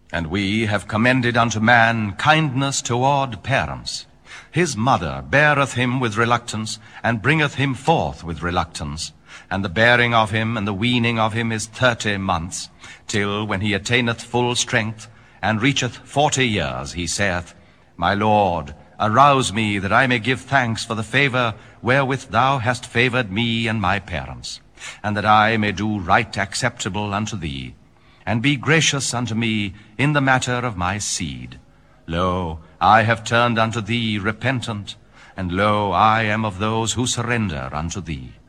And we have commended unto man kindness toward parents. His mother beareth him with reluctance, and bringeth him forth with reluctance. And the bearing of him and the weaning of him is 30 months, till when he attaineth full strength, and reacheth 40 years, he saith, My Lord, arouse me, that I may give thanks for the favor wherewith thou hast favored me and my parents, and that I may do right acceptable unto thee, and be gracious unto me in the matter of my seed. Lo, I have turned unto thee repentant, and lo, I am of those who surrender unto thee.